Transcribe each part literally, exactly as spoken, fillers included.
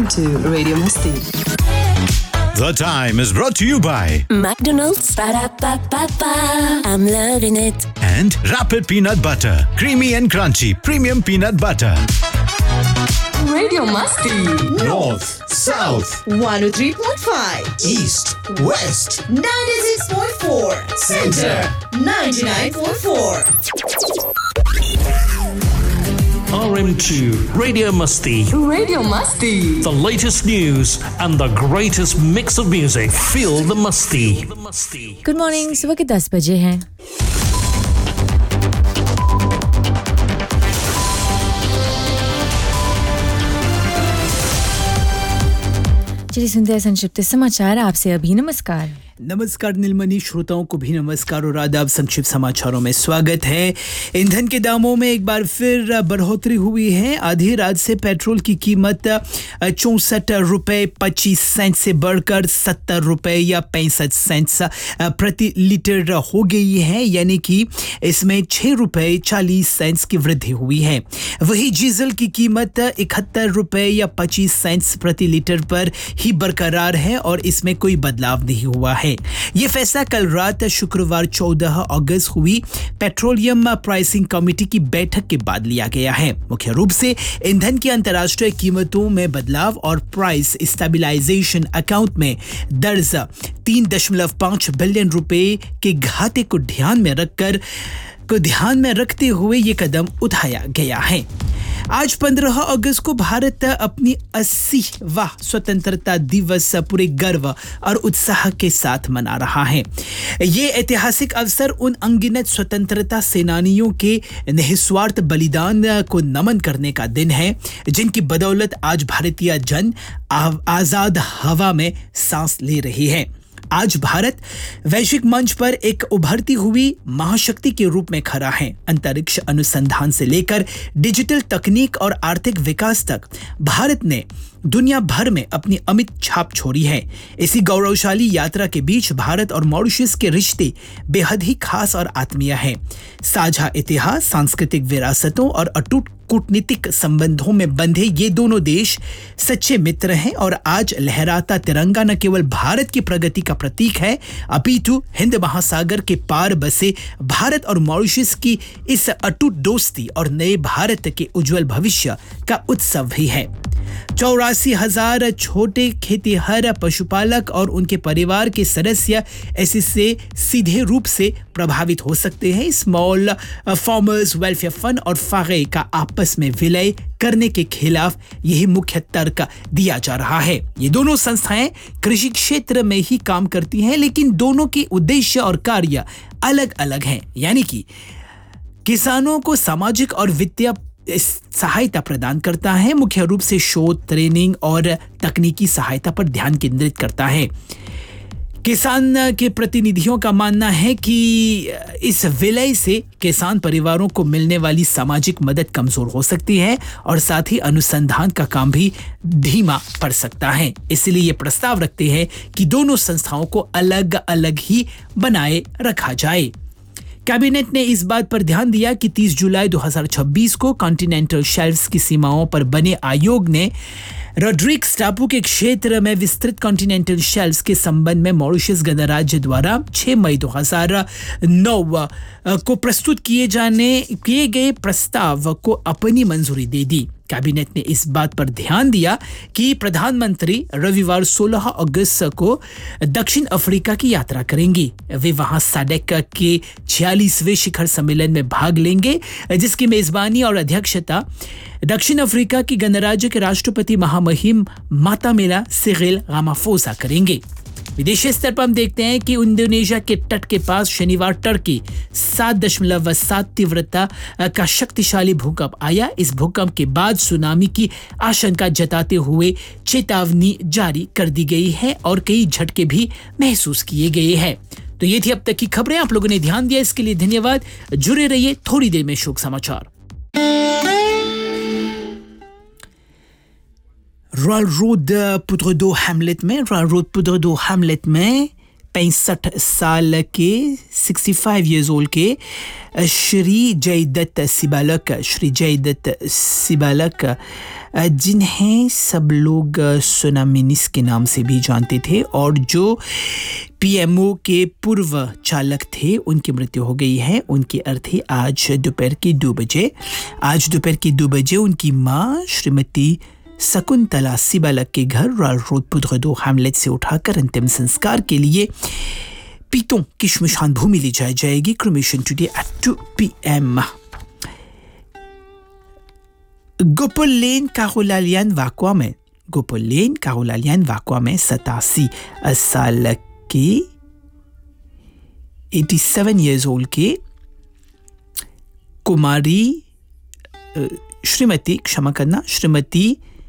to Radio Masti. The Time is brought to you by McDonald's. Ba-da-ba-ba-ba. I'm loving it. and Rapid Peanut Butter. Creamy and crunchy premium peanut butter. Radio Masti. North, South, one oh three point five, East, West, ninety-six point four, Center, ninety-nine point four. R M two Radio Musty. Radio Masti. The latest news and the greatest mix of music. Feel the Musty. Good morning. सुबह के दस बजे हैं. चलिए सुनते हैं संक्षिप्त समाचार. आपसे अभी नमस्कार. नमस्कार नीलमणि, श्रोताओं को भी नमस्कार और आदाब. संक्षिप्त समाचारों में स्वागत है. ईंधन के दामों में एक बार फिर बढ़ोतरी हुई है. आधी रात से पेट्रोल की कीमत चौंसठ रुपये पच्चीस सेंट से बढ़कर सत्तर रुपये या पैंसठ सेंट प्रति लीटर हो गई है, यानी कि इसमें छः रुपये चालीस सेंट्स की वृद्धि हुई है. वही डीजल की कीमत इकहत्तर रुपये या पच्चीस सेंट्स प्रति लीटर पर ही बरकरार है और इसमें कोई बदलाव नहीं हुआ है. ये फैसला कल रात शुक्रवार चौदह अगस्त हुई पेट्रोलियम प्राइसिंग कमेटी की बैठक के बाद लिया गया है. मुख्य रूप से ईंधन की अंतर्राष्ट्रीय कीमतों में बदलाव और प्राइस स्टेबलाइजेशन अकाउंट में दर्ज तीन दशमलव पाँच बिलियन रुपए के घाटे को ध्यान में रखकर को ध्यान में रखते हुए ये कदम उठाया गया है. आज पंद्रह अगस्त को भारत अपनी अस्सीवां स्वतंत्रता दिवस पूरे गर्व और उत्साह के साथ मना रहा है. ये ऐतिहासिक अवसर उन अनगिनत स्वतंत्रता सेनानियों के निस्वार्थ बलिदान को नमन करने का दिन है, जिनकी बदौलत आज भारतीय जन आजाद हवा में सांस ले रही है. आज भारत वैश्विक मंच पर एक उभरती हुई महाशक्ति के रूप में खड़ा है. अंतरिक्ष अनुसंधान से लेकर डिजिटल तकनीक और आर्थिक विकास तक भारत ने दुनिया भर में अपनी अमिट छाप छोड़ी है. इसी गौरवशाली यात्रा के बीच भारत और मॉरिशस के रिश्ते बेहद ही खास और आत्मीय हैं. साझा इतिहास, सांस्कृतिक विरासतों और अटूट कूटनीतिक संबंधों में बंधे ये दोनों देश सच्चे मित्र हैं और आज लहराता तिरंगा न केवल भारत की प्रगति का प्रतीक है, अपितु हिंद महासागर के पार बसे भारत और मॉरिशस की इस अटूट दोस्ती और नए भारत के उज्जवल भविष्य का उत्सव भी है. चौरासी हजार छोटे खेतीहर पशुपालक और उनके परिवार के सदस्य इससे सीधे रूप से प्रभावित हो सकते हैं. स्मॉल फार्मर्स वेलफेयर फंड और फागे का आपस में विलय करने के खिलाफ यही मुख्य तर्क दिया जा रहा है. ये दोनों संस्थाएं कृषि क्षेत्र में ही काम करती हैं, लेकिन दोनों के उद्देश्य और कार्य अलग अलग हैं. यानी कि किसानों को सामाजिक और वित्तीय सहायता प्रदान करता है, मुख्य रूप से शोध, ट्रेनिंग और तकनीकी सहायता पर ध्यान केंद्रित करता है. किसान के प्रतिनिधियों का मानना है कि इस विलय से किसान परिवारों को मिलने वाली सामाजिक मदद कमजोर हो सकती है और साथ ही अनुसंधान का काम भी धीमा पड़ सकता है. इसलिए ये प्रस्ताव रखते हैं कि दोनों संस्थाओं को अलग अलग ही बनाए रखा जाए. कैबिनेट ने इस बात पर ध्यान दिया कि तीस जुलाई दो हज़ार छब्बीस को कॉन्टिनेंटल शेल्फ्स की सीमाओं पर बने आयोग ने रोड्रिग्स टापू के क्षेत्र में विस्तृत कॉन्टिनेंटल शेल्फ्स के संबंध में मॉरिशस गणराज्य द्वारा छह मई दो हज़ार नौ को प्रस्तुत किए जाने किए गए प्रस्ताव को अपनी मंजूरी दे दी. कैबिनेट ने इस बात पर ध्यान दिया कि प्रधानमंत्री रविवार सोलह अगस्त को दक्षिण अफ्रीका की यात्रा करेंगी. वे वहां साडेक के छियालीसवें शिखर सम्मेलन में भाग लेंगे, जिसकी मेजबानी और अध्यक्षता दक्षिण अफ्रीका की गणराज्य के राष्ट्रपति महामहिम मातामेला सिरिल रामाफोसा करेंगे. विदेशी स्तर पर हम देखते हैं कि इंडोनेशिया के तट के पास शनिवार तड़के सात दशमलव सात तीव्रता का शक्तिशाली भूकंप आया. इस भूकंप के बाद सुनामी की आशंका जताते हुए चेतावनी जारी कर दी गई है और कई झटके भी महसूस किए गए हैं. तो ये थी अब तक की खबरें. आप लोगों ने ध्यान दिया, इसके लिए धन्यवाद. जुड़े रहिए, थोड़ी देर में शोक समाचार. रॉयल रोड पुद्रेदो हैमलेट में रॉयल रोड पुद्रेदो हैमलेट में पैंसठ साल के पैंसठ इयर्स ओल्ड के श्री जयदत्त सिबालक श्री जयदत्त सिबालक जिन्हें सब लोग सोना मिनिस के नाम से भी जानते थे और जो पीएमओ के पूर्व चालक थे, उनकी मृत्यु हो गई है। उनकी अर्थी आज दोपहर के दो बजे आज दोपहर के दो बजे उनकी माँ श्रीमती शकुंतला सिबालक के घर रॉयल रोड पुद्रदो हैमलेट से उठाकर अंतिम संस्कार के लिए पीतों की श्मशान भूमि ले जाई जाएगी। Cremation today at to P M. Gopal लेन कारोलालियन वाकवा में गोपाल लेन कारोलालियन वाकवा में सतासी साल के सत्तासी इयर्स ओल्ड के कुमारी श्रीमती क्षमा करना श्रीमती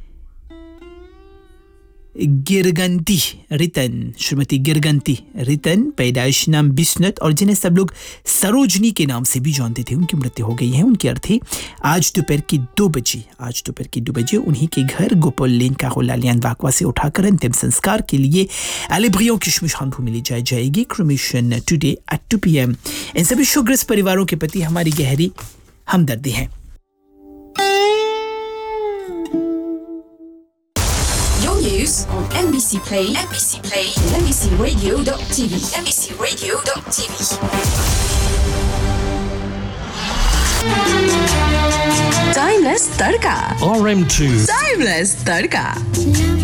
गिरगंती रितन श्रीमती गिरगंती रितन पैदाइश नाम बिस्नत और जिन्हें सब लोग सरोजनी के नाम से भी जानते थे, उनकी मृत्यु हो गई है। उनकी अर्थी आज दोपहर की दो बजे आज दोपहर की दो बजे उन्हीं के घर गोपाल लेन कारोलालियन वाकवा से उठाकर अंतिम संस्कार के लिए एलिब्रियों की श्मशान भूमि ले जाई जाएगी। Cremation today at to P M. इन सभी शोकग्रस्त परिवारों के प्रति हमारी गहरी हमदर्दी है। News on N B C Play, N B C Play, N B C Radio dot T V, N B C Radio dot T V. Timeless Tadka. R M two. Timeless Tadka.